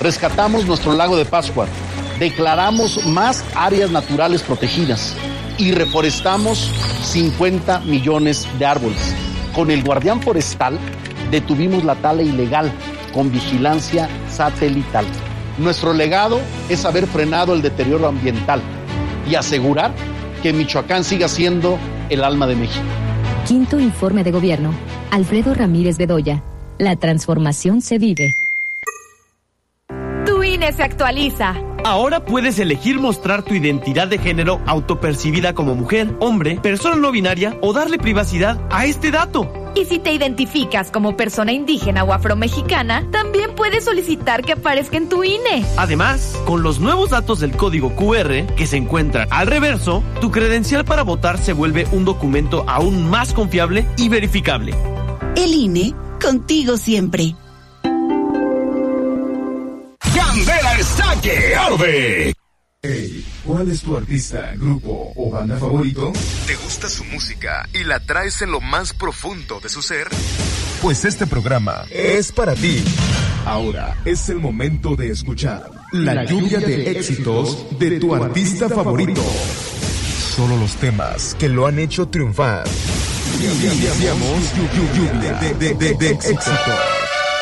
Rescatamos nuestro lago de Pátzcuaro, declaramos más áreas naturales protegidas y reforestamos 50 millones de árboles. Con el guardián forestal detuvimos la tala ilegal con vigilancia satelital. Nuestro legado es haber frenado el deterioro ambiental y asegurar que Michoacán siga siendo el alma de México. Quinto informe de gobierno. Alfredo Ramírez Bedoya. La transformación se vive. Tu INE se actualiza. Ahora puedes elegir mostrar tu identidad de género autopercibida como mujer, hombre, persona no binaria o darle privacidad a este dato. Y si te identificas como persona indígena o afromexicana, también puedes solicitar que aparezca en tu INE. Además, con los nuevos datos del código QR que se encuentran al reverso, tu credencial para votar se vuelve un documento aún más confiable y verificable. El INE, contigo siempre. ¡Candela está que arde! Hey, ¿cuál es tu artista, grupo o banda favorito? ¿Te gusta su música y la traes en lo más profundo de su ser? Pues este programa es para ti. Ahora es el momento de escuchar la lluvia de éxitos de tu artista favorito. Solo los temas que lo han hecho triunfar. Lluvia de éxitos.